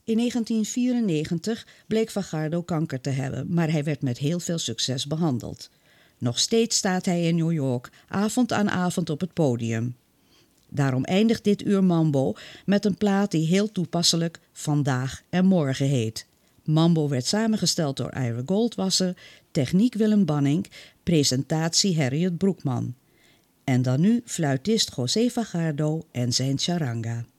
In 1994 bleek Fajardo kanker te hebben, maar hij werd met heel veel succes behandeld. Nog steeds staat hij in New York, avond aan avond op het podium. Daarom eindigt dit uur Mambo met een plaat die heel toepasselijk Vandaag en Morgen heet. Mambo werd samengesteld door Ira Goldwasser, techniek Willem Banning, presentatie Harriet Broekman. En dan nu fluitist José Fajardo en zijn charanga.